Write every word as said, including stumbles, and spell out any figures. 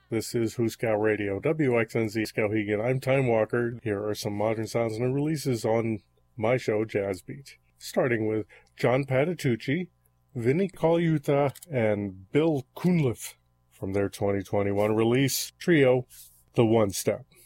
This is Who Scout Radio, W X N Z Skowhegan. I'm Time Walker. Here are some modern sounds and releases on my show, Jazz Beat. Starting with John Patitucci, Vinnie Colaiuta, and Bill Cunliffe from their twenty twenty-one release, Trio, The One Step.